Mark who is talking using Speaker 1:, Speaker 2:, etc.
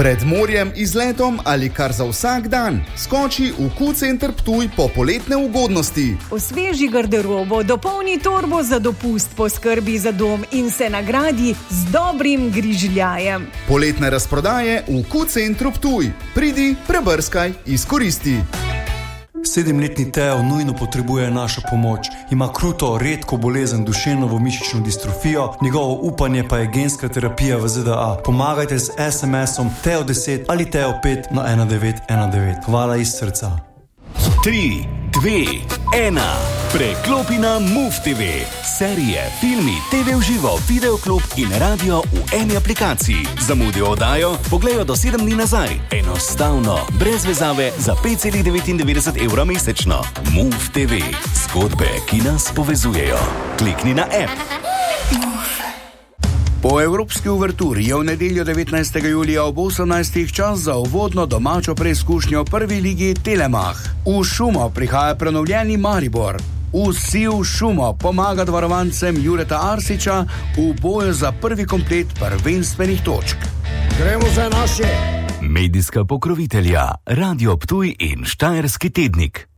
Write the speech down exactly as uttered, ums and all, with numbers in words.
Speaker 1: Pred morjem, izletom ali kar za vsak dan. Skoči v Q-Center Ptuj po poletne ugodnosti.
Speaker 2: Osveži garderobo, dopolni torbo za dopust, poskrbi za dom in se nagradi z dobrim grižljajem.
Speaker 1: Poletne razprodaje v Q-Centru Ptuj. Pridi, prebrskaj, izkoristi.
Speaker 3: Sedemletni Teo nujno potrebuje našo pomoč. Ima kruto, redko bolezen duševno mišično distrofijo, njegovo upanje pa je genska terapija v Z D A. Pomagajte z es em esom Teo deset ali Teo pet na ena devet ena devet. Hvala iz srca.
Speaker 4: tri, dve, ena. Preklopi na Move T V. Serije, filmi, T V v živo, videoklub in radio v eni aplikaciji. Zamudijo oddajo, pogledajo do sedem dni nazaj. Enostavno, brez vezave, za pet celih devetindevetdeset evra mesečno. Move T V. Zgodbe, ki nas povezujejo. Klikni na app.
Speaker 5: Po evropski uverturi je v nedeljo devetnajstega julija ob osemnajstih čas za uvodno domačo preizkušnjo prvi ligi Telemach. V Šumo prihaja prenovljeni Maribor. Vsi v Šumo pomaga varovancem Jureta Arsiča v boju za prvi komplet prvenstvenih točk.
Speaker 6: Gremo za naše!
Speaker 4: Medijska pokrovitelja Radio Ptuj in Štajerski tednik.